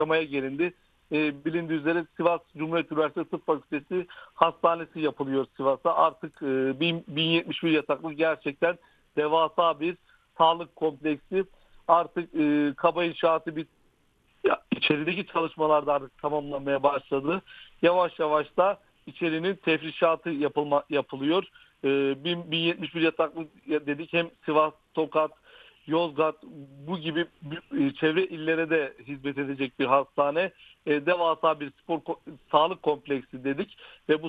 aşamaya gelindi. Bilindiği üzere Sivas Cumhuriyet Üniversitesi Tıp Fakültesi Hastanesi yapılıyor Sivas'a. Artık 1071 yataklı gerçekten devasa bir sağlık kompleksi. Artık kaba inşaatı içerideki çalışmalar da artık tamamlanmaya başladı. Yavaş yavaş da içerinin tefrişatı yapılıyor. 1071 yataklı dedik, hem Sivas, Tokat, Yozgat bu gibi çevre illere de hizmet edecek bir hastane. Devasa bir sağlık kompleksi dedik ve bu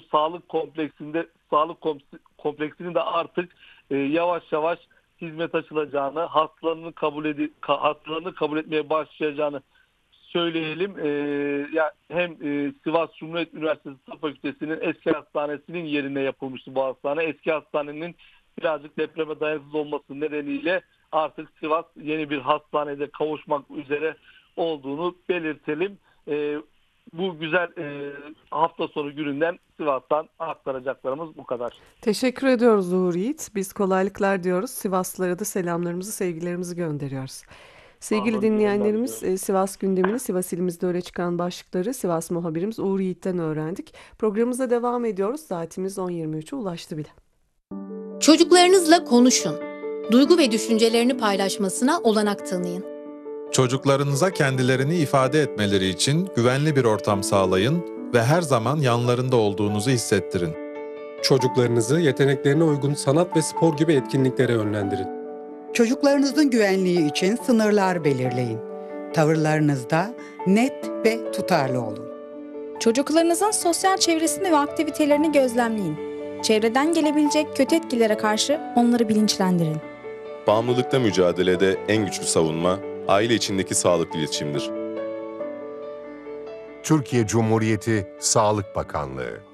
kompleksinin de artık yavaş yavaş hizmet açılacağını, hastalarını kabul etmeye başlayacağını söyleyelim. Hem Sivas Cumhuriyet Üniversitesi Tıp Fakültesi'nin eski hastanesinin yerine yapılmıştı bu hastane. Eski hastanenin birazcık depreme dayanıksız olması nedeniyle artık Sivas yeni bir hastanede kavuşmak üzere olduğunu belirtelim. Bu güzel hafta sonu gününden Sivas'tan aktaracaklarımız bu kadar. Teşekkür ediyoruz Uğur Yiğit. Biz kolaylıklar diyoruz. Sivaslılara da selamlarımızı, sevgilerimizi gönderiyoruz. Sevgili dinleyenlerimiz, Sivas gündemini, Sivas ilimizde öne çıkan başlıkları Sivas muhabirimiz Uğur Yiğit'ten öğrendik. Programımıza devam ediyoruz. Saatimiz 10.23'e ulaştı bile. Çocuklarınızla konuşun. Duygu ve düşüncelerini paylaşmasına olanak tanıyın. Çocuklarınıza kendilerini ifade etmeleri için güvenli bir ortam sağlayın ve her zaman yanlarında olduğunuzu hissettirin. Çocuklarınızı yeteneklerine uygun sanat ve spor gibi etkinliklere yönlendirin. Çocuklarınızın güvenliği için sınırlar belirleyin. Tavırlarınızda net ve tutarlı olun. Çocuklarınızın sosyal çevresini ve aktivitelerini gözlemleyin. Çevreden gelebilecek kötü etkilere karşı onları bilinçlendirin. Bağımlılıkla mücadelede en güçlü savunma, aile içindeki sağlıklı iletişimdir. Türkiye Cumhuriyeti Sağlık Bakanlığı